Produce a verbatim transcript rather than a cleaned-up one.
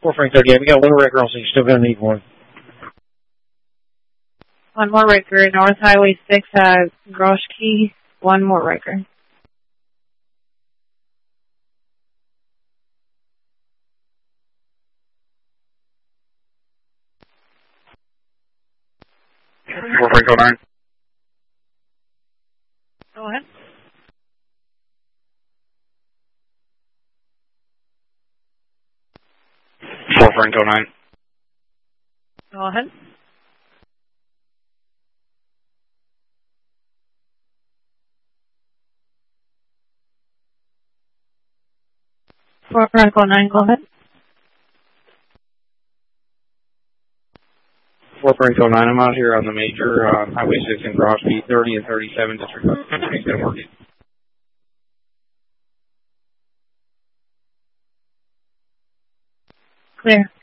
four Frank thirty-eight. We got one wrecker on, so you're still going to need one. One more wrecker. North Highway six, uh, Grosh Key. One more wrecker. four Frank oh nine. Go ahead. four Frank oh nine. Go ahead. four Frank oh nine, go ahead. four Frank oh nine, I'm out here on the major uh, Highway six in Grosh Key, thirty and thirty-seven, just requesting. Clear.